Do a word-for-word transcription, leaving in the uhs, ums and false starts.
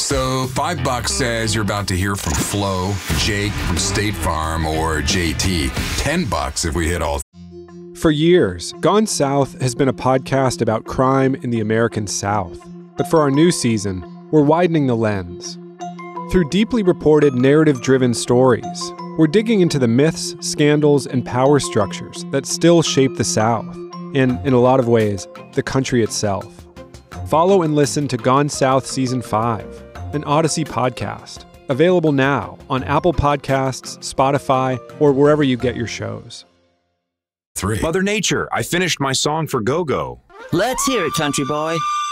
So five bucks says you're about to hear from Flo, Jake from State Farm, or J T. Ten bucks if we hit all. For years, Gone South has been a podcast about crime in the American South. But for our new season, we're widening the lens. Through deeply reported, narrative-driven stories, we're digging into the myths, scandals, and power structures that still shape the South, and, in a lot of ways, the country itself. Follow and listen to Gone South Season five, an Odyssey podcast, available now on Apple Podcasts, Spotify, or wherever you get your shows. Three. Mother Nature, I finished my song for Go-Go. Let's hear it, country boy.